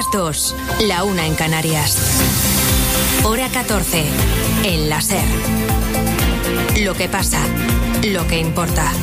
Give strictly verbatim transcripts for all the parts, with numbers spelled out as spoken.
las dos, la una en Canarias. Hora catorce, en la SER. Lo que pasa, lo que importa.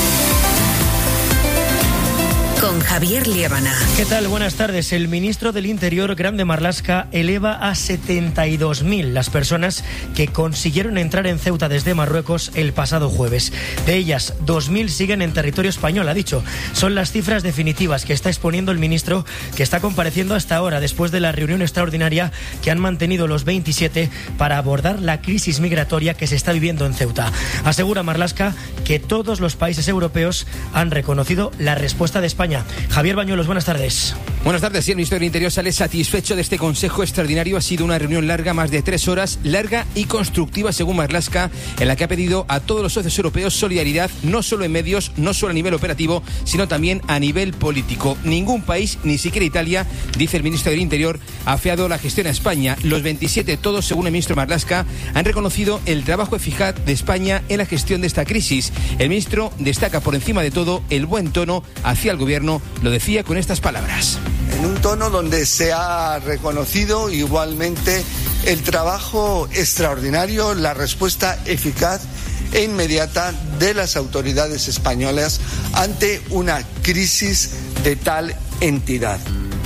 Con Javier Liébana. ¿Qué tal? Buenas tardes. El ministro del Interior, Grande Marlaska, eleva a setenta y dos mil las personas que consiguieron entrar en Ceuta desde Marruecos el pasado jueves. De ellas, dos mil siguen en territorio español, ha dicho. Son las cifras definitivas que está exponiendo el ministro, que está compareciendo hasta ahora después de la reunión extraordinaria que han mantenido los veintisiete para abordar la crisis migratoria que se está viviendo en Ceuta. Asegura Marlaska que todos los países europeos han reconocido la respuesta de España. Javier Bañuelos, buenas tardes. Buenas tardes. Sí, el ministro del Interior sale satisfecho de este consejo extraordinario. Ha sido una reunión larga, más de tres horas, larga y constructiva, según Marlaska, en la que ha pedido a todos los socios europeos solidaridad, no solo en medios, no solo a nivel operativo, sino también a nivel político. Ningún país, ni siquiera Italia, dice el ministro del Interior, ha afeado la gestión a España. Los veintisiete, todos, según el ministro Marlaska, han reconocido el trabajo eficaz de España en la gestión de esta crisis. El ministro destaca por encima de todo el buen tono hacia el gobierno. Lo decía con estas palabras. En un tono donde se ha reconocido igualmente el trabajo extraordinario, la respuesta eficaz e inmediata de las autoridades españolas ante una crisis de tal entidad.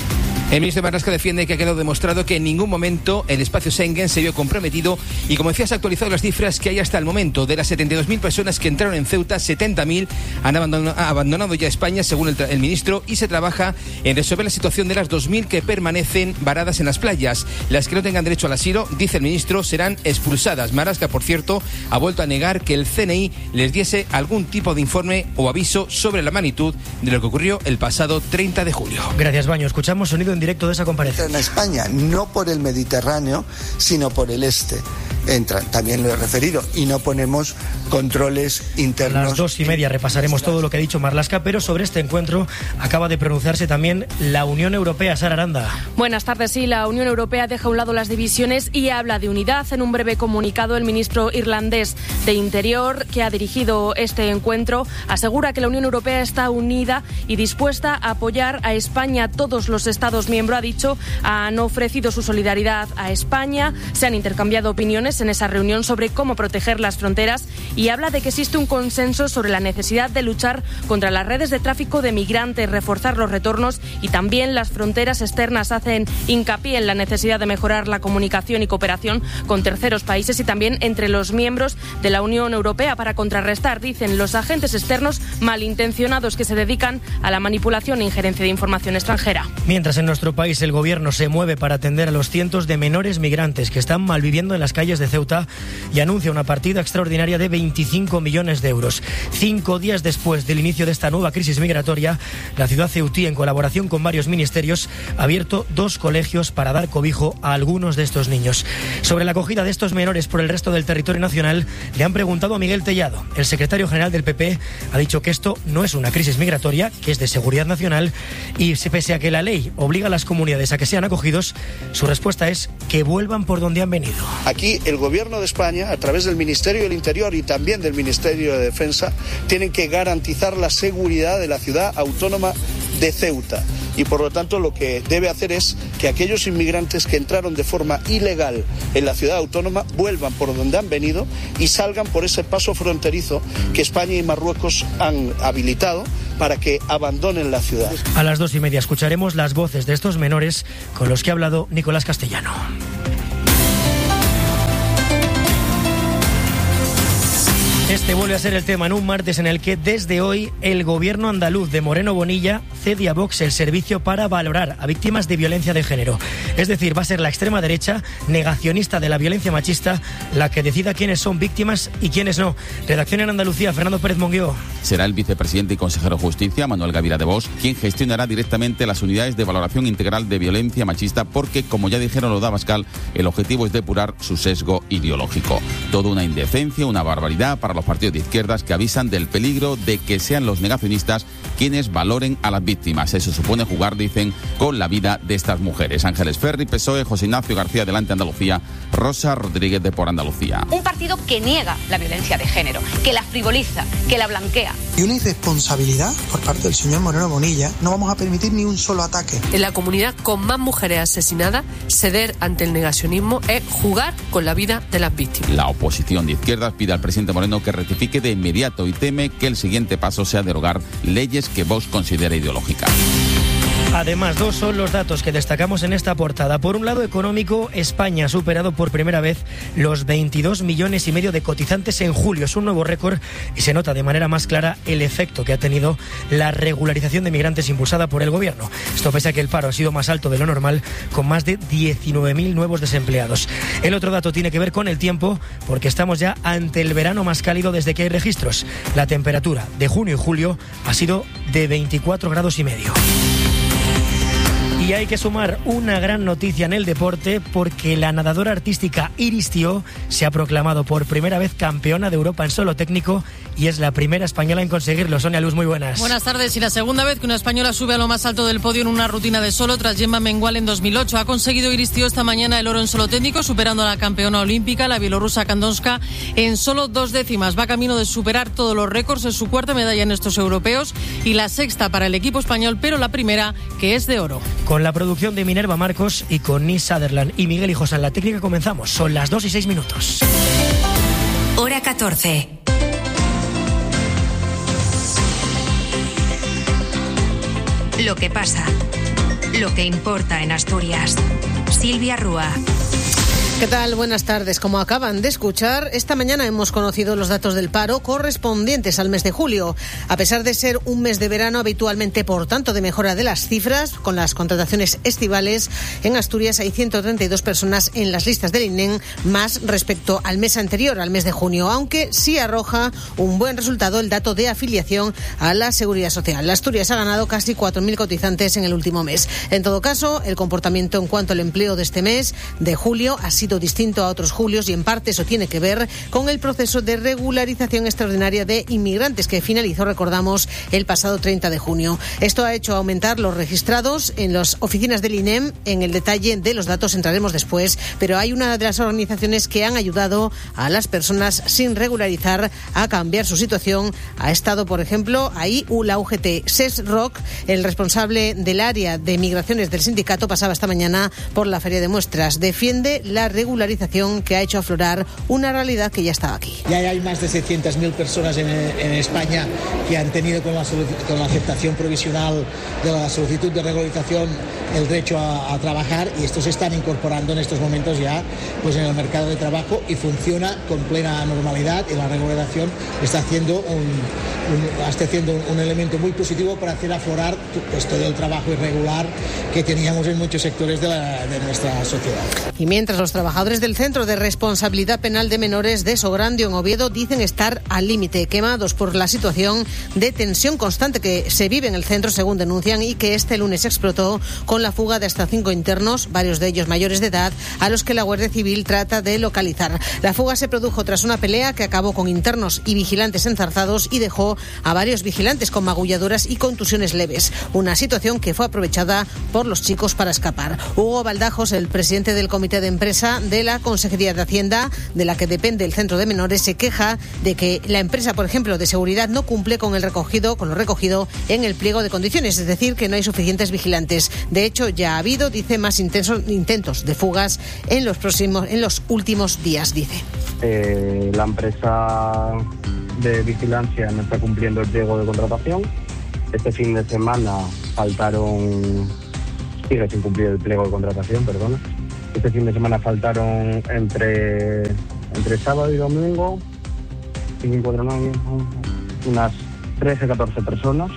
El ministro Marlaska defiende que ha quedado demostrado que en ningún momento el espacio Schengen se vio comprometido y, como decía, se han actualizado las cifras que hay hasta el momento. De las setenta y dos mil personas que entraron en Ceuta, setenta mil han abandonado, abandonado ya España, según el, el ministro, y se trabaja en resolver la situación de las dos mil que permanecen varadas en las playas. Las que no tengan derecho al asilo, dice el ministro, serán expulsadas. Marlaska, por cierto, ha vuelto a negar que el C N I les diese algún tipo de informe o aviso sobre la magnitud de lo que ocurrió el pasado treinta de julio. Gracias, Baño. Escuchamos sonido en directo de esa comparecencia. En España, no por el Mediterráneo, sino por el este. Entran, también lo he referido, y no ponemos controles internos. A las dos y media repasaremos todo lo que ha dicho Marlaska, pero sobre este encuentro acaba de pronunciarse también la Unión Europea. Sara Aranda. Buenas tardes. Sí, la Unión Europea deja a un lado las divisiones y habla de unidad. En un breve comunicado, el ministro irlandés de Interior, que ha dirigido este encuentro, asegura que la Unión Europea está unida y dispuesta a apoyar a España. Todos los Estados miembros, ha dicho, han ofrecido su solidaridad a España. Se han intercambiado opiniones en esa reunión sobre cómo proteger las fronteras y habla de que existe un consenso sobre la necesidad de luchar contra las redes de tráfico de migrantes, reforzar los retornos y también las fronteras externas. Hacen hincapié en la necesidad de mejorar la comunicación y cooperación con terceros países y también entre los miembros de la Unión Europea para contrarrestar, dicen, los agentes externos malintencionados que se dedican a la manipulación e injerencia de información extranjera. Mientras en nuestro país el gobierno se mueve para atender a los cientos de menores migrantes que están malviviendo en las calles de Ceuta y anuncia una partida extraordinaria de veinticinco millones de euros. Cinco días después del inicio de esta nueva crisis migratoria, la ciudad ceutí, en colaboración con varios ministerios, ha abierto dos colegios para dar cobijo a algunos de estos niños. Sobre la acogida de estos menores por el resto del territorio nacional, le han preguntado a Miguel Tellado. El secretario general del P P ha dicho que esto no es una crisis migratoria, que es de seguridad nacional, y pese a que la ley obliga a las comunidades a que sean acogidos, su respuesta es que vuelvan por donde han venido. Aquí el Gobierno de España, a través del Ministerio del Interior y también del Ministerio de Defensa, tienen que garantizar la seguridad de la ciudad autónoma de Ceuta. Y por lo tanto lo que debe hacer es que aquellos inmigrantes que entraron de forma ilegal en la ciudad autónoma vuelvan por donde han venido y salgan por ese paso fronterizo que España y Marruecos han habilitado para que abandonen la ciudad. A las dos y media escucharemos las voces de estos menores con los que ha hablado Nicolás Castellano. Este vuelve a ser el tema en un martes en el que desde hoy el gobierno andaluz de Moreno Bonilla cede a Vox el servicio para valorar a víctimas de violencia de género. Es decir, va a ser la extrema derecha, negacionista de la violencia machista, la que decida quiénes son víctimas y quiénes no. Redacción en Andalucía, Fernando Pérez Monguió. Será el vicepresidente y consejero de Justicia, Manuel Gavira de Vox, quien gestionará directamente las unidades de valoración integral de violencia machista porque, como ya dijeron los de Abascal, el objetivo es depurar su sesgo ideológico. Todo una indecencia, una barbaridad para los partidos de izquierdas que avisan del peligro de que sean los negacionistas quienes valoren a las víctimas. Eso supone jugar, dicen, con la vida de estas mujeres. Ángeles Ferri, P S O E, José Ignacio García, Adelante Andalucía, Rosa Rodríguez de Por Andalucía. Un partido que niega la violencia de género, que la frivoliza, que la blanquea. Y una irresponsabilidad por parte del señor Moreno Bonilla. No vamos a permitir ni un solo ataque. En la comunidad con más mujeres asesinadas, ceder ante el negacionismo es jugar con la vida de las víctimas. La oposición de izquierdas pide al presidente Moreno que rectifique de inmediato y teme que el siguiente paso sea derogar leyes que Vox considera ideológicas. Además, dos son los datos que destacamos en esta portada. Por un lado, económico, España ha superado por primera vez los veintidós millones y medio de cotizantes en julio. Es un nuevo récord y se nota de manera más clara el efecto que ha tenido la regularización de migrantes impulsada por el gobierno. Esto pese a que el paro ha sido más alto de lo normal, con más de diecinueve mil nuevos desempleados. El otro dato tiene que ver con el tiempo, porque estamos ya ante el verano más cálido desde que hay registros. La temperatura de junio y julio ha sido de veinticuatro grados y medio. Y hay que sumar una gran noticia en el deporte, porque la nadadora artística Iris Tió se ha proclamado por primera vez campeona de Europa en solo técnico y es la primera española en conseguirlo. Sonia Luz, muy buenas. Buenas tardes. Y la segunda vez que una española sube a lo más alto del podio en una rutina de solo tras Gemma Mengual en dos mil ocho. Ha conseguido Iris Tió esta mañana el oro en solo técnico, superando a la campeona olímpica, la bielorrusa Kandonska, en solo dos décimas. Va camino de superar todos los récords. Es su cuarta medalla en estos europeos y la sexta para el equipo español, pero la primera que es de oro. Con la producción de Minerva Marcos y con Nis Sutherland y Miguel Hijos en la técnica comenzamos. Son las dos y seis minutos. Hora catorce. Lo que pasa, lo que importa en Asturias. Silvia Rúa. ¿Qué tal? Buenas tardes. Como acaban de escuchar, esta mañana hemos conocido los datos del paro correspondientes al mes de julio. A pesar de ser un mes de verano habitualmente, por tanto, de mejora de las cifras, con las contrataciones estivales, en Asturias hay ciento treinta y dos personas en las listas del I N E M, más respecto al mes anterior, al mes de junio, aunque sí arroja un buen resultado el dato de afiliación a la Seguridad Social. Asturias ha ganado casi cuatro mil cotizantes en el último mes. En todo caso, el comportamiento en cuanto al empleo de este mes de julio ha sido distinto a otros julios y en parte eso tiene que ver con el proceso de regularización extraordinaria de inmigrantes que finalizó, recordamos, el pasado treinta de junio. Esto ha hecho aumentar los registrados en las oficinas del I N E M. En el detalle de los datos entraremos después, pero hay una de las organizaciones que han ayudado a las personas sin regularizar a cambiar su situación. Ha estado, por ejemplo, ahí la U G T. Ses Rock, el responsable del área de migraciones del sindicato, pasaba esta mañana por la feria de muestras. Defiende la regularización que ha hecho aflorar una realidad que ya estaba aquí. Ya hay más de seiscientas mil personas en, en España que han tenido con la, con la aceptación provisional de la solicitud de regularización el derecho a, a trabajar, y estos se están incorporando en estos momentos ya pues en el mercado de trabajo y funciona con plena normalidad, y la regularización está haciendo un, un, está haciendo un elemento muy positivo para hacer aflorar pues, todo el trabajo irregular que teníamos en muchos sectores de, la, de nuestra sociedad. Y mientras los trabajadores del Centro de Responsabilidad Penal de Menores de Sograndio en Oviedo dicen estar al límite, quemados por la situación de tensión constante que se vive en el centro, según denuncian, y que este lunes explotó con la fuga de hasta cinco internos, varios de ellos mayores de edad, a los que la Guardia Civil trata de localizar. La fuga se produjo tras una pelea que acabó con internos y vigilantes enzarzados y dejó a varios vigilantes con magulladuras y contusiones leves, una situación que fue aprovechada por los chicos para escapar. Hugo Baldajos, el presidente del Comité de Empresa de la Consejería de Hacienda, de la que depende el centro de menores, se queja de que la empresa, por ejemplo, de seguridad no cumple con el recogido, con lo recogido en el pliego de condiciones, es decir, que no hay suficientes vigilantes. De hecho, ya ha habido, dice, más intensos, intentos de fugas en los próximos, en los últimos días, dice. Eh, la empresa de vigilancia no está cumpliendo el pliego de contratación. Este fin de semana faltaron, sigue sin cumplir el pliego de contratación, perdona. Este fin de semana faltaron entre, entre sábado y domingo cinco, cuatro, nueve, unas trece a catorce personas.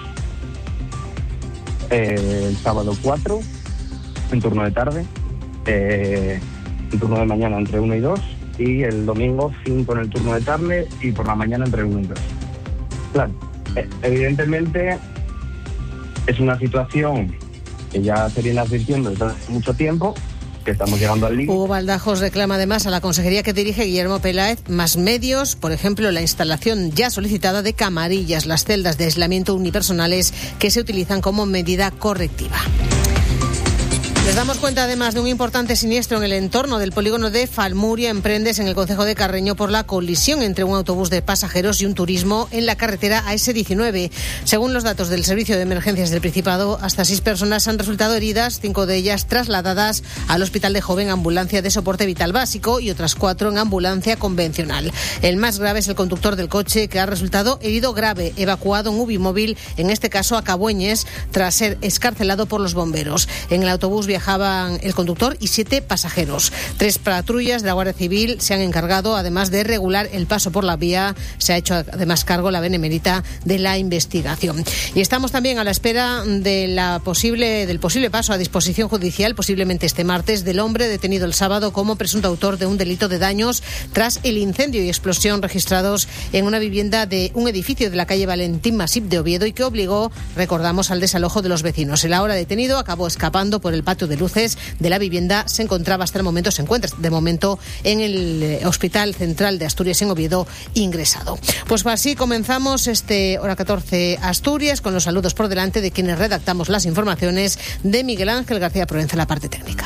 Eh, el sábado cuatro, en turno de tarde. Eh, en turno de mañana entre uno y dos. Y el domingo cinco en el turno de tarde y por la mañana entre uno y dos. Claro, eh, evidentemente es una situación que ya se viene advirtiendo desde hace mucho tiempo, que estamos llegando al límite. Hugo Baldajos reclama además a la consejería que dirige Guillermo Peláez más medios, por ejemplo, la instalación ya solicitada de camarillas, las celdas de aislamiento unipersonales que se utilizan como medida correctiva. Les damos cuenta además de un importante siniestro en el entorno del polígono de Falmuria, en Prendes, en el concejo de Carreño, por la colisión entre un autobús de pasajeros y un turismo en la carretera A S diecinueve. Según los datos del Servicio de Emergencias del Principado, hasta seis personas han resultado heridas, cinco de ellas trasladadas al Hospital de Joven, ambulancia de soporte vital básico, y otras cuatro en ambulancia convencional. El más grave es el conductor del coche, que ha resultado herido grave, evacuado en U B I móvil, en este caso a Cabueñes, tras ser excarcelado por los bomberos. En el autobús viajaban el conductor y siete pasajeros. Tres patrullas de la Guardia Civil se han encargado, además de regular el paso por la vía. Se ha hecho además cargo la Benemérita de la investigación. Y estamos también a la espera de la posible, del posible paso a disposición judicial, posiblemente este martes, del hombre detenido el sábado como presunto autor de un delito de daños tras el incendio y explosión registrados en una vivienda de un edificio de la calle Valentín Masip de Oviedo, y que obligó, recordamos, al desalojo de los vecinos. El ahora detenido acabó escapando por el patio de luces de la vivienda. Se encontraba hasta el momento, se encuentra de momento en el Hospital Central de Asturias en Oviedo, ingresado. Pues así comenzamos este Hora catorce Asturias, con los saludos por delante de quienes redactamos las informaciones, de Miguel Ángel García Provenza en la parte técnica.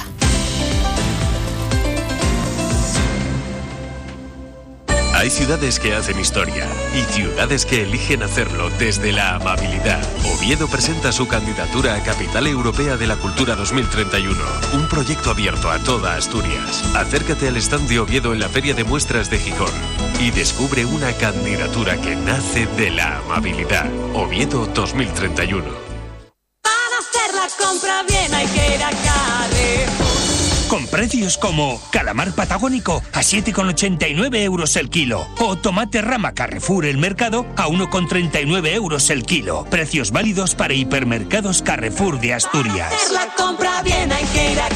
Hay ciudades que hacen historia y ciudades que eligen hacerlo desde la amabilidad. Oviedo presenta su candidatura a Capital Europea de la Cultura dos mil treinta y uno, un proyecto abierto a toda Asturias. Acércate al stand de Oviedo en la Feria de Muestras de Gijón y descubre una candidatura que nace de la amabilidad. Oviedo dos mil treinta y uno. Para hacer la compra bien hay que ir a Carrefour. Con precios como calamar patagónico a siete con ochenta y nueve euros el kilo o tomate rama Carrefour El Mercado a uno con treinta y nueve euros el kilo. Precios válidos para hipermercados Carrefour de Asturias. Para hacer la compra bien hay que ir a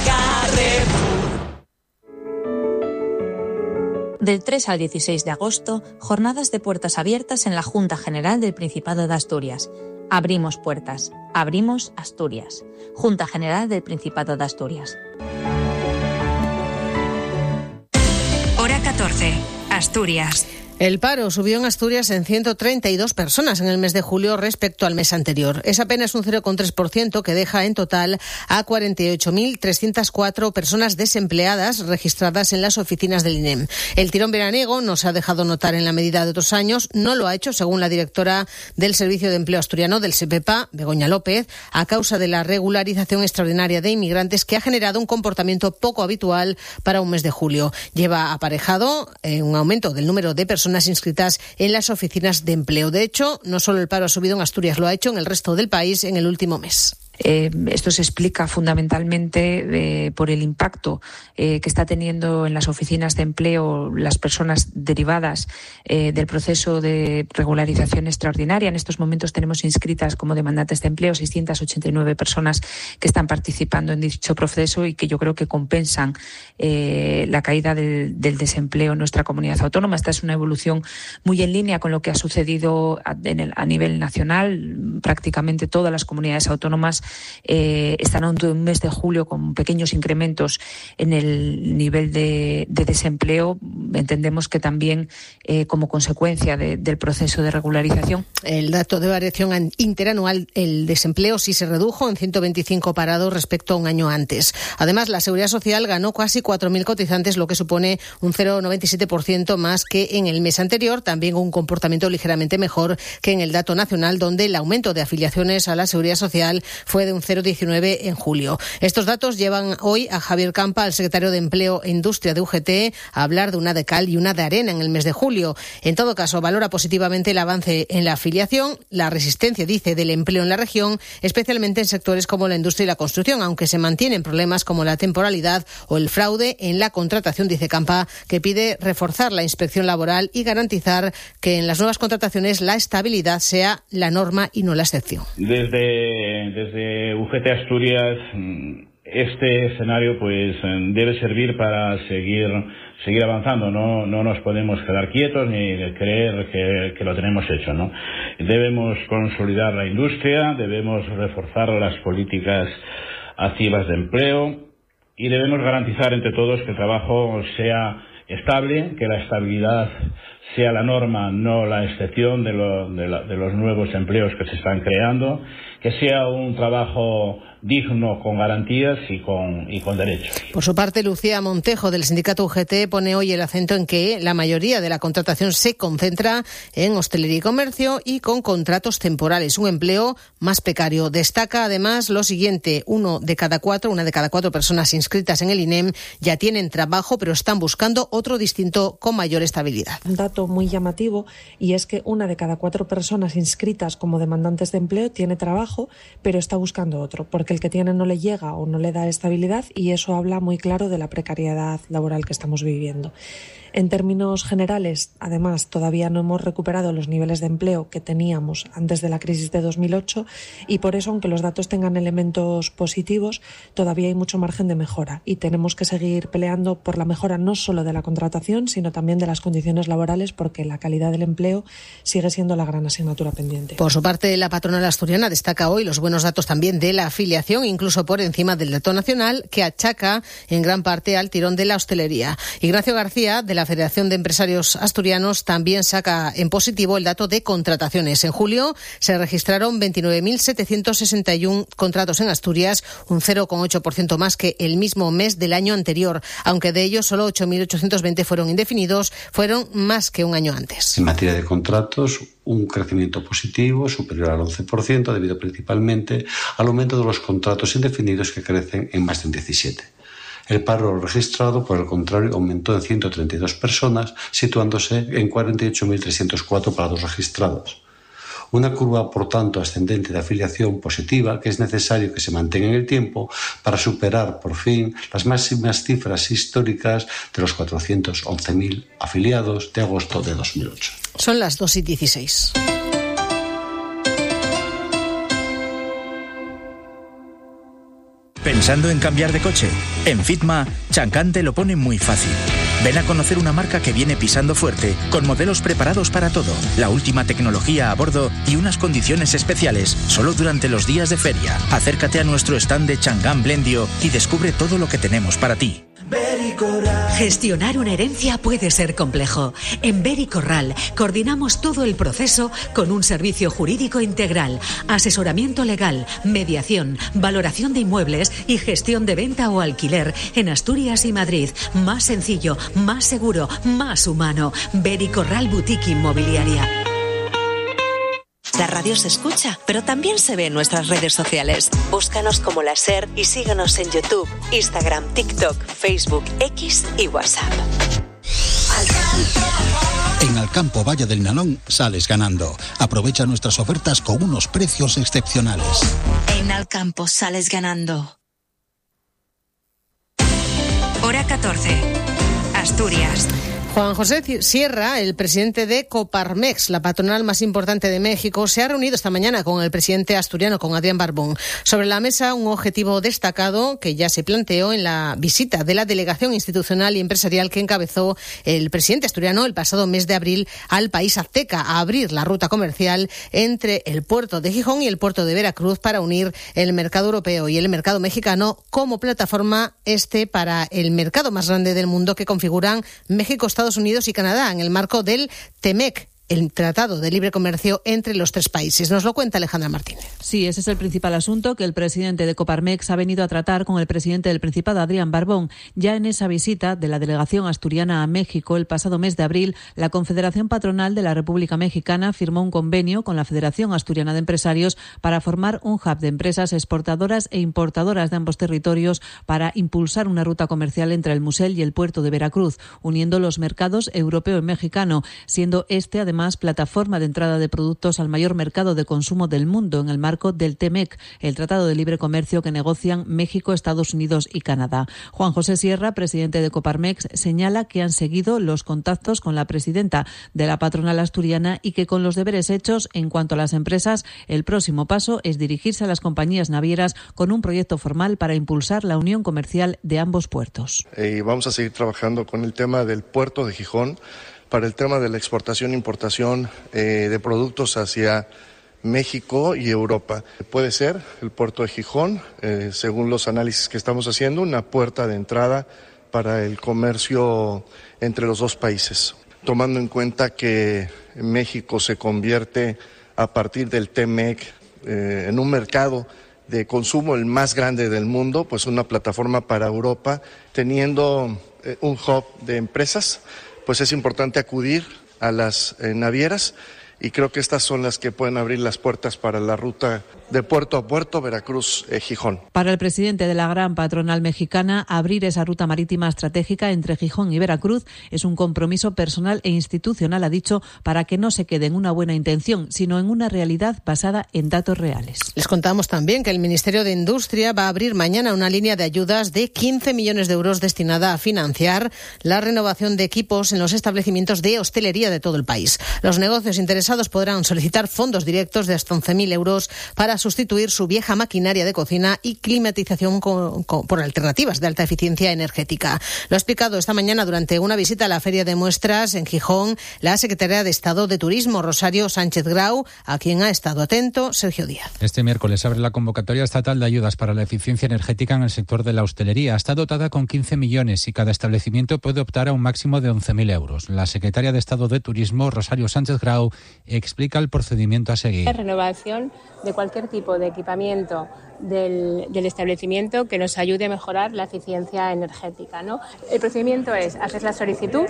Carrefour. Del tres al dieciséis de agosto, jornadas de puertas abiertas en la Junta General del Principado de Asturias. Abrimos puertas, abrimos Asturias. Junta General del Principado de Asturias. Hora catorce, Asturias. El paro subió en Asturias en ciento treinta y dos personas en el mes de julio respecto al mes anterior. Es apenas un cero coma tres por ciento, que deja en total a cuarenta y ocho mil trescientas cuatro personas desempleadas registradas en las oficinas del I N E M. El tirón veraniego no se ha dejado notar en la medida de otros años. No lo ha hecho, según la directora del Servicio de Empleo Asturiano del SEPEPA, Begoña López, a causa de la regularización extraordinaria de inmigrantes, que ha generado un comportamiento poco habitual para un mes de julio. Lleva aparejado eh, un aumento del número de personas inscritas en las oficinas de empleo. De hecho, no solo el paro ha subido en Asturias, lo ha hecho en el resto del país en el último mes. Eh, esto se explica fundamentalmente eh, por el impacto eh, que está teniendo en las oficinas de empleo las personas derivadas eh, del proceso de regularización extraordinaria. En estos momentos tenemos inscritas como demandantes de empleo seiscientas ochenta y nueve personas que están participando en dicho proceso y que yo creo que compensan eh, la caída del, del desempleo en nuestra comunidad autónoma. Esta es una evolución muy en línea con lo que ha sucedido a, en el, a nivel nacional. Prácticamente todas las comunidades autónomas Eh, están en un mes de julio con pequeños incrementos en el nivel de, de desempleo. Entendemos que también eh, como consecuencia de, del proceso de regularización. El dato de variación interanual, el desempleo sí se redujo en ciento veinticinco parados respecto a un año antes. Además, la Seguridad Social ganó casi cuatro mil cotizantes, lo que supone un cero coma noventa y siete por ciento más que en el mes anterior. También un comportamiento ligeramente mejor que en el dato nacional, donde el aumento de afiliaciones a la Seguridad Social fue de un cero coma diecinueve en julio. Estos datos llevan hoy a Javier Campa, el secretario de Empleo e Industria de U G T, a hablar de una de cal y una de arena en el mes de julio. En todo caso, valora positivamente el avance en la afiliación, la resistencia, dice, del empleo en la región, especialmente en sectores como la industria y la construcción, aunque se mantienen problemas como la temporalidad o el fraude en la contratación, dice Campa, que pide reforzar la inspección laboral y garantizar que en las nuevas contrataciones la estabilidad sea la norma y no la excepción. Desde, desde U G T Asturias, este escenario pues debe servir para seguir seguir avanzando. No no nos podemos quedar quietos ni creer que, que lo tenemos hecho, ¿no? Debemos consolidar la industria, debemos reforzar las políticas activas de empleo y debemos garantizar entre todos que el trabajo sea estable, que la estabilidad sea la norma, no la excepción de, lo, de, la, de los nuevos empleos que se están creando, que sea un trabajo digno, con garantías y con, y con derechos. Por su parte, Lucía Montejo, del sindicato U G T, pone hoy el acento en que la mayoría de la contratación se concentra en hostelería y comercio y con contratos temporales, un empleo más precario. Destaca además lo siguiente: uno de cada cuatro, una de cada cuatro personas inscritas en el I N E M ya tienen trabajo, pero están buscando otro distinto con mayor estabilidad. Un dato muy llamativo, y es que una de cada cuatro personas inscritas como demandantes de empleo tiene trabajo, pero está buscando otro, porque que el que tiene no le llega o no le da estabilidad, y eso habla muy claro de la precariedad laboral que estamos viviendo. En términos generales, además, todavía no hemos recuperado los niveles de empleo que teníamos antes de la crisis de dos mil ocho, y por eso, aunque los datos tengan elementos positivos, todavía hay mucho margen de mejora y tenemos que seguir peleando por la mejora no solo de la contratación, sino también de las condiciones laborales, porque la calidad del empleo sigue siendo la gran asignatura pendiente. Por su parte, la patronal asturiana destaca hoy los buenos datos también de la afiliación, incluso por encima del dato nacional, que achaca en gran parte al tirón de la hostelería. Ignacio García, de la Federación de Empresarios Asturianos, también saca en positivo el dato de contrataciones. En julio se registraron veintinueve mil setecientos sesenta y uno contratos en Asturias, un cero coma ocho por ciento más que el mismo mes del año anterior, aunque de ellos solo ocho mil ochocientos veinte fueron indefinidos, fueron más que un año antes. En materia de contratos, un crecimiento positivo superior al once por ciento, debido principalmente al aumento de los contratos indefinidos, que crecen en más de un diecisiete por ciento. El paro registrado, por el contrario, aumentó en ciento treinta y dos personas, situándose en cuarenta y ocho mil trescientos cuatro parados registrados. Una curva, por tanto, ascendente de afiliación positiva, que es necesario que se mantenga en el tiempo para superar, por fin, las máximas cifras históricas de los cuatrocientos once mil afiliados de agosto de dos mil ocho. Son las dos y dieciséis. ¿Pensando en cambiar de coche? En Fitma, Chancan te lo pone muy fácil. Ven a conocer una marca que viene pisando fuerte, con modelos preparados para todo, la última tecnología a bordo y unas condiciones especiales, solo durante los días de feria. Acércate a nuestro stand de Changan Blendio y descubre todo lo que tenemos para ti. Gestionar una herencia puede ser complejo. En Beri Corral coordinamos todo el proceso con un servicio jurídico integral, asesoramiento legal, mediación, valoración de inmuebles y gestión de venta o alquiler en Asturias y Madrid. Más sencillo, más seguro, más humano. Beri Corral Boutique Inmobiliaria. La radio se escucha, pero también se ve en nuestras redes sociales. Búscanos como La SER y síguenos en YouTube, Instagram, TikTok, Facebook, X y WhatsApp. En Alcampo Valle del Nalón sales ganando. Aprovecha nuestras ofertas con unos precios excepcionales. En Alcampo sales ganando. Hora catorce. Asturias. Juan José Sierra, el presidente de Coparmex, la patronal más importante de México, se ha reunido esta mañana con el presidente asturiano, con Adrián Barbón. Sobre la mesa, un objetivo destacado que ya se planteó en la visita de la delegación institucional y empresarial que encabezó el presidente asturiano el pasado mes de abril al país azteca, a abrir la ruta comercial entre el puerto de Gijón y el puerto de Veracruz para unir el mercado europeo y el mercado mexicano como plataforma este para el mercado más grande del mundo que configuran México, Estados Unidos y Canadá en el marco del TEMEC, el Tratado de Libre Comercio entre los tres países. Nos lo cuenta Alejandra Martínez. Sí, ese es el principal asunto que el presidente de Coparmex ha venido a tratar con el presidente del Principado, Adrián Barbón. Ya en esa visita de la delegación asturiana a México el pasado mes de abril, la Confederación Patronal de la República Mexicana firmó un convenio con la Federación Asturiana de Empresarios para formar un hub de empresas exportadoras e importadoras de ambos territorios para impulsar una ruta comercial entre el Musel y el puerto de Veracruz, uniendo los mercados europeo y mexicano, siendo este además más plataforma de entrada de productos al mayor mercado de consumo del mundo en el marco del TEMEC, el Tratado de Libre Comercio que negocian México, Estados Unidos y Canadá. Juan José Sierra, presidente de Coparmex, señala que han seguido los contactos con la presidenta de la patronal asturiana y que con los deberes hechos en cuanto a las empresas, el próximo paso es dirigirse a las compañías navieras con un proyecto formal para impulsar la unión comercial de ambos puertos. Y vamos a seguir trabajando con el tema del puerto de Gijón, para el tema de la exportación e importación eh, de productos hacia México y Europa. Puede ser el puerto de Gijón, eh, según los análisis que estamos haciendo, una puerta de entrada para el comercio entre los dos países. Tomando en cuenta que México se convierte a partir del T M E C eh, en un mercado de consumo el más grande del mundo, pues una plataforma para Europa, teniendo eh, un hub de empresas, pues es importante acudir a las eh, navieras, y creo que estas son las que pueden abrir las puertas para la ruta de puerto a puerto, Veracruz, eh, Gijón. Para el presidente de la gran patronal mexicana, abrir esa ruta marítima estratégica entre Gijón y Veracruz es un compromiso personal e institucional, ha dicho, para que no se quede en una buena intención, sino en una realidad basada en datos reales. Les contamos también que el Ministerio de Industria va a abrir mañana una línea de ayudas de quince millones de euros destinada a financiar la renovación de equipos en los establecimientos de hostelería de todo el país. Los negocios interesados podrán solicitar fondos directos de hasta once mil euros para sustituir su vieja maquinaria de cocina y climatización con, con, por alternativas de alta eficiencia energética. Lo ha explicado esta mañana durante una visita a la Feria de Muestras en Gijón la secretaria de Estado de Turismo, Rosario Sánchez Grau, a quien ha estado atento Sergio Díaz. Este miércoles abre la convocatoria estatal de ayudas para la eficiencia energética en el sector de la hostelería. Está dotada con quince millones y cada establecimiento puede optar a un máximo de once mil euros. La secretaria de Estado de Turismo, Rosario Sánchez Grau, explica el procedimiento a seguir. La renovación de cualquier tipo de equipamiento del, del establecimiento que nos ayude a mejorar la eficiencia energética, ¿no? El procedimiento es, haces la solicitud,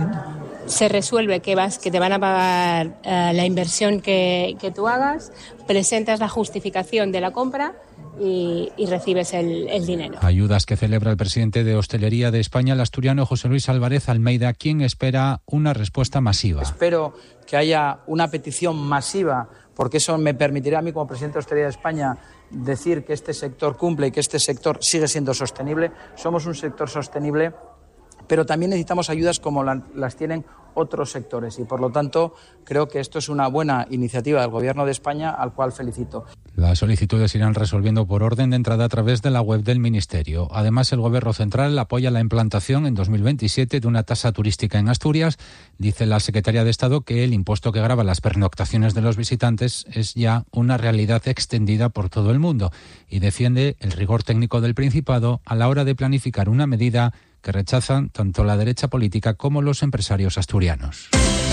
se resuelve que vas, que te van a pagar uh, la inversión que, que tú hagas, presentas la justificación de la compra y, y recibes el, el dinero. Ayudas que celebra el presidente de Hostelería de España, el asturiano José Luis Álvarez Almeida, quien espera una respuesta masiva. Espero que haya una petición masiva, porque eso me permitirá a mí, como presidente de Hostelería de España, decir que este sector cumple y que este sector sigue siendo sostenible. Somos un sector sostenible, pero también necesitamos ayudas como la, las tienen otros sectores y, por lo tanto, creo que esto es una buena iniciativa del Gobierno de España, al cual felicito. Las solicitudes irán resolviendo por orden de entrada a través de la web del Ministerio. Además, el Gobierno central apoya la implantación en dos mil veintisiete de una tasa turística en Asturias. Dice la secretaria de Estado que el impuesto que grava las pernoctaciones de los visitantes es ya una realidad extendida por todo el mundo y defiende el rigor técnico del Principado a la hora de planificar una medida que rechazan tanto la derecha política como los empresarios asturianos.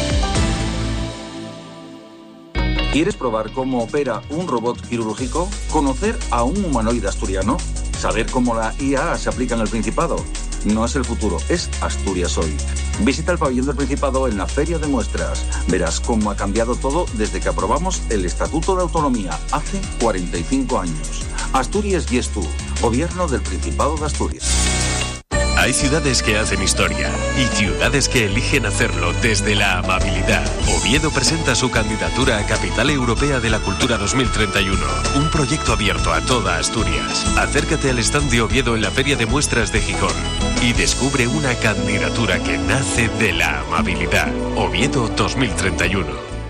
¿Quieres probar cómo opera un robot quirúrgico? ¿Conocer a un humanoide asturiano? ¿Saber cómo la I A se aplica en el Principado? No es el futuro, es Asturias hoy. Visita el pabellón del Principado en la Feria de Muestras. Verás cómo ha cambiado todo desde que aprobamos el Estatuto de Autonomía hace cuarenta y cinco años. Asturias y tú, Gobierno del Principado de Asturias. Hay ciudades que hacen historia y ciudades que eligen hacerlo desde la amabilidad. Oviedo presenta su candidatura a Capital Europea de la Cultura dos mil treinta y uno, un proyecto abierto a toda Asturias. Acércate al stand de Oviedo en la Feria de Muestras de Gijón y descubre una candidatura que nace de la amabilidad. Oviedo dos mil treinta y uno.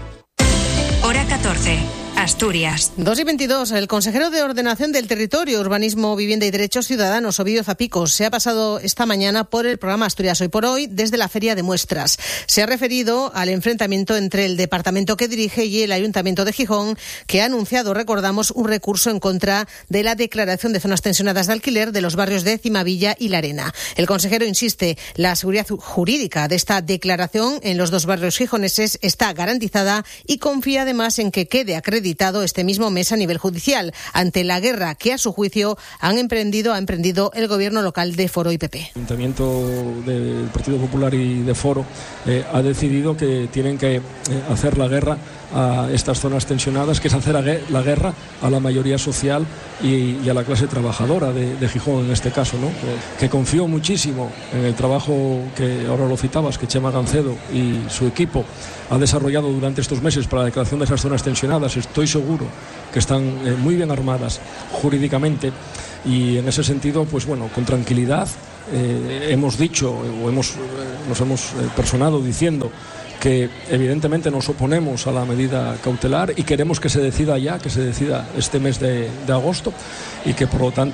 Hora catorce. Asturias. dos y veintidós. El consejero de Ordenación del Territorio, Urbanismo, Vivienda y Derechos Ciudadanos, Ovidio Zapicos, se ha pasado esta mañana por el programa Asturias Hoy por Hoy desde la Feria de Muestras. Se ha referido al enfrentamiento entre el departamento que dirige y el Ayuntamiento de Gijón, que ha anunciado, recordamos, un recurso en contra de la declaración de zonas tensionadas de alquiler de los barrios de Cimavilla y La Arena. El consejero insiste, la seguridad jurídica de esta declaración en los dos barrios gijoneses está garantizada y confía además en que quede acreditado este mismo mes a nivel judicial ante la guerra que a su juicio han emprendido ha emprendido el gobierno local de Foro y P P. El Ayuntamiento del Partido Popular y de Foro eh, ha decidido que tienen que eh, hacer la guerra a estas zonas tensionadas, que es hacer la guerra a la mayoría social y, y a la clase trabajadora de, de Gijón en este caso, ¿no? Que confío muchísimo en el trabajo que ahora lo citabas, que Chema Gancedo y su equipo ha desarrollado durante estos meses para la declaración de esas zonas tensionadas. Estoy seguro que están eh, muy bien armadas jurídicamente y en ese sentido, pues bueno, con tranquilidad eh, hemos dicho o hemos, eh, nos hemos eh, personado diciendo que evidentemente nos oponemos a la medida cautelar y queremos que se decida ya, que se decida este mes de, de agosto y que por lo tanto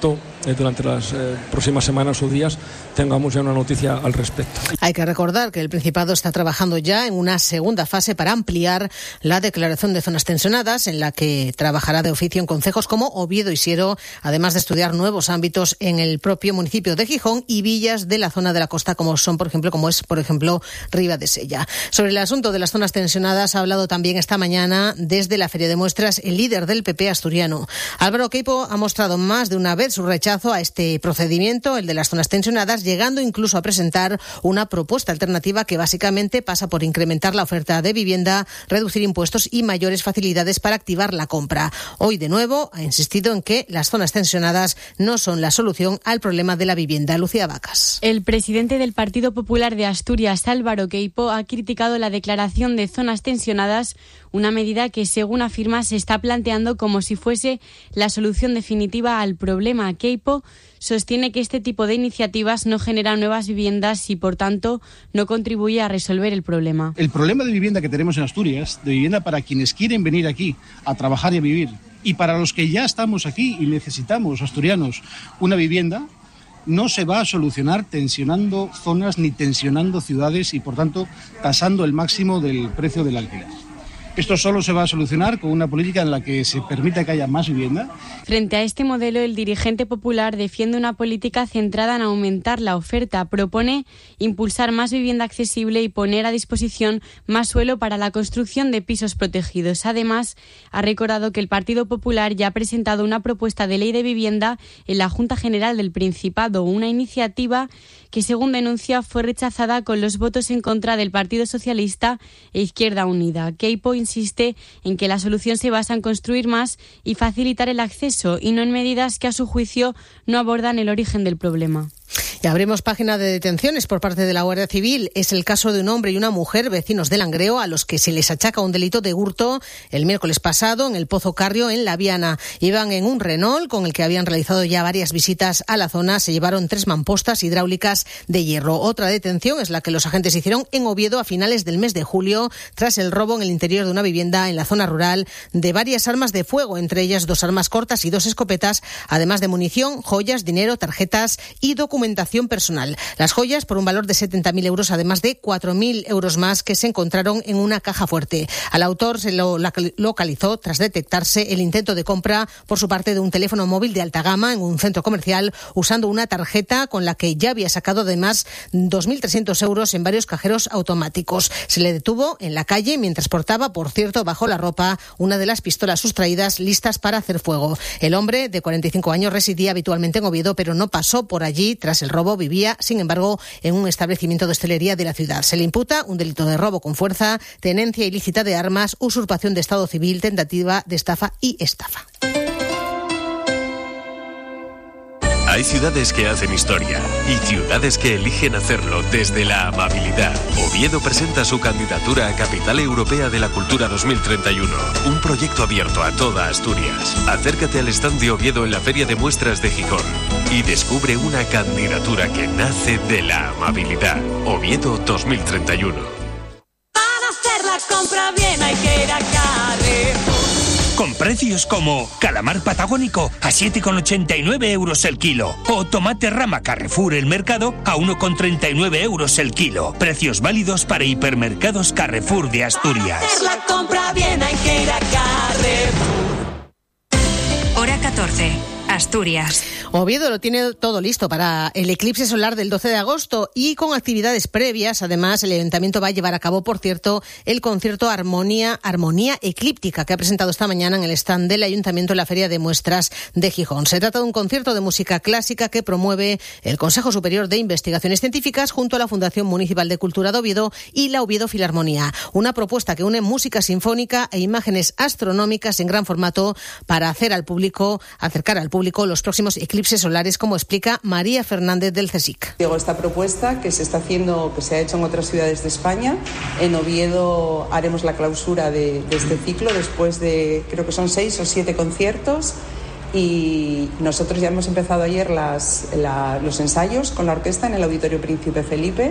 eh, durante las eh, próximas semanas o días tengamos ya una noticia al respecto. Hay que recordar que el Principado está trabajando ya en una segunda fase para ampliar la declaración de zonas tensionadas, en la que trabajará de oficio en concejos como Oviedo y Siero, además de estudiar nuevos ámbitos en el propio municipio de Gijón y villas de la zona de la costa, como son, por ejemplo, como es, por ejemplo, Ribadesella. Sobre el asunto de las zonas tensionadas ha hablado también esta mañana desde la Feria de Muestras el líder del P P asturiano. Álvaro Queipo ha mostrado más de una vez su rechazo a este procedimiento, el de las zonas tensionadas, llegando incluso a presentar una propuesta alternativa que básicamente pasa por incrementar la oferta de vivienda, reducir impuestos y mayores facilidades para activar la compra. Hoy, de nuevo, ha insistido en que las zonas tensionadas no son la solución al problema de la vivienda. Lucía Vacas. El presidente del Partido Popular de Asturias, Álvaro Queipo, ha criticado la declaración de zonas tensionadas, una medida que, según afirma, se está planteando como si fuese la solución definitiva al problema. Queipo sostiene que este tipo de iniciativas no generan nuevas viviendas y, por tanto, no contribuye a resolver el problema. El problema de vivienda que tenemos en Asturias, de vivienda para quienes quieren venir aquí a trabajar y a vivir, y para los que ya estamos aquí y necesitamos, asturianos, una vivienda, no se va a solucionar tensionando zonas ni tensionando ciudades y, por tanto, tasando el máximo del precio del alquiler. Esto solo se va a solucionar con una política en la que se permita que haya más vivienda. Frente a este modelo, el dirigente popular defiende una política centrada en aumentar la oferta. Propone impulsar más vivienda accesible y poner a disposición más suelo para la construcción de pisos protegidos. Además, ha recordado que el Partido Popular ya ha presentado una propuesta de ley de vivienda en la Junta General del Principado, una iniciativa que, según denuncia, fue rechazada con los votos en contra del Partido Socialista e Izquierda Unida. Queipo insiste en que la solución se basa en construir más y facilitar el acceso, y no en medidas que, a su juicio, no abordan el origen del problema. Y abrimos página de detenciones por parte de la Guardia Civil. Es el caso de un hombre y una mujer, vecinos de Langreo, a los que se les achaca un delito de hurto el miércoles pasado en el Pozo Carrio, en La Viana. Iban en un Renault con el que habían realizado ya varias visitas a la zona. Se llevaron tres mampostas hidráulicas de hierro. Otra detención es la que los agentes hicieron en Oviedo a finales del mes de julio, tras el robo en el interior de una vivienda en la zona rural de varias armas de fuego, entre ellas dos armas cortas y dos escopetas, además de munición, joyas, dinero, tarjetas y documentación personal. Las joyas por un valor de setenta mil euros, además de cuatro mil euros más que se encontraron en una caja fuerte. Al autor se lo localizó tras detectarse el intento de compra por su parte de un teléfono móvil de alta gama en un centro comercial, usando una tarjeta con la que ya había sacado además dos mil trescientos euros en varios cajeros automáticos. Se le detuvo en la calle mientras portaba, por cierto, bajo la ropa, una de las pistolas sustraídas listas para hacer fuego. El hombre, de cuarenta y cinco años, residía habitualmente en Oviedo, pero no pasó por allí tras el robo. Vivía, sin embargo, en un establecimiento de hostelería de la ciudad. Se le imputa un delito de robo con fuerza, tenencia ilícita de armas, usurpación de estado civil, tentativa de estafa y estafa. Hay ciudades que hacen historia y ciudades que eligen hacerlo desde la amabilidad. Oviedo presenta su candidatura a Capital Europea de la Cultura dos mil treinta y uno, un proyecto abierto a toda Asturias. Acércate al stand de Oviedo en la Feria de Muestras de Gijón y descubre una candidatura que nace de la amabilidad. Oviedo dos mil treinta y uno. Para hacer la compra bien hay que ir a Carrefour. Con precios como calamar patagónico a siete con ochenta y nueve euros el kilo o tomate rama Carrefour El Mercado a uno con treinta y nueve euros el kilo. Precios válidos para hipermercados Carrefour de Asturias. Para hacer la compra bien hay que ir a Carrefour. Hora catorce. Asturias. Oviedo lo tiene todo listo para el eclipse solar del doce de agosto y con actividades previas. Además, el Ayuntamiento va a llevar a cabo, por cierto, el concierto Armonía, Armonía Eclíptica, que ha presentado esta mañana en el stand del Ayuntamiento en la Feria de Muestras de Gijón. Se trata de un concierto de música clásica que promueve el Consejo Superior de Investigaciones Científicas junto a la Fundación Municipal de Cultura de Oviedo y la Oviedo Filarmonía. Una propuesta que une música sinfónica e imágenes astronómicas en gran formato para hacer al público, acercar al público los próximos eclipses solares, como explica María Fernández del CSIC. Digo, esta propuesta que se está haciendo, que se ha hecho en otras ciudades de España, en Oviedo haremos la clausura de, de este ciclo después de, creo que son seis o siete conciertos, y nosotros ya hemos empezado ayer las, la, los ensayos con la orquesta en el Auditorio Príncipe Felipe,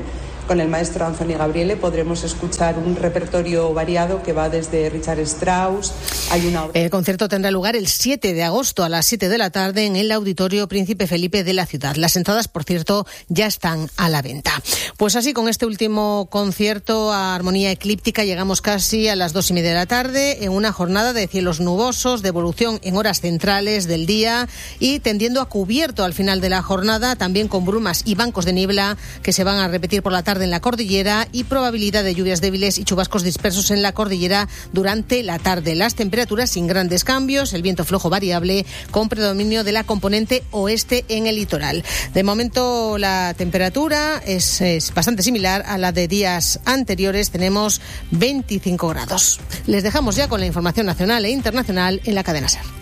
con el maestro Anthony Gabriele podremos escuchar un repertorio variado que va desde Richard Strauss. Hay una... El concierto tendrá lugar el siete de agosto a las siete de la tarde en el Auditorio Príncipe Felipe de la ciudad. Las entradas, por cierto, ya están a la venta. Pues así, con este último concierto a Armonía Eclíptica, llegamos casi a las dos y media de la tarde en una jornada de cielos nubosos, de evolución en horas centrales del día y tendiendo a cubierto al final de la jornada, también con brumas y bancos de niebla que se van a repetir por la tarde en la cordillera y probabilidad de lluvias débiles y chubascos dispersos en la cordillera durante la tarde. Las temperaturas sin grandes cambios, el viento flojo variable con predominio de la componente oeste en el litoral. De momento la temperatura es, es bastante similar a la de días anteriores, tenemos veinticinco grados. Les dejamos ya con la información nacional e internacional en la cadena SER.